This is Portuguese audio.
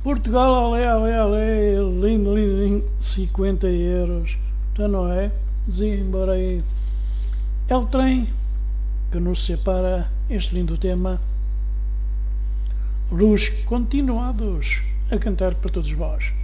Portugal, alé, alé, alé, lindo, lindo, lindo, 50 euros. Então não é? Embora aí. É o trem que nos separa este lindo tema. Luz continuados a cantar para todos vós.